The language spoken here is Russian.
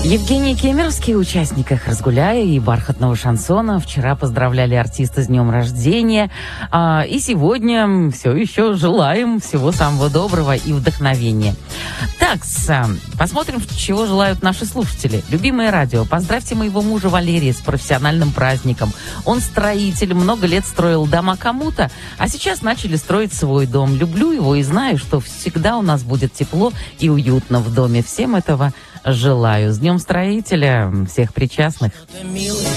Евгений Кемеровский, участниках «Разгуляя» и «Бархатного шансона». Вчера поздравляли артиста с днем рождения. И сегодня все еще желаем всего самого доброго и вдохновения. Так, посмотрим, чего желают наши слушатели. Любимое радио, поздравьте моего мужа Валерия с профессиональным праздником. Он строитель, много лет строил дома кому-то, а сейчас начали строить свой дом. Люблю его и знаю, что всегда у нас будет тепло и уютно в доме. Всем этого желаю. С Днем Строителя, всех причастных.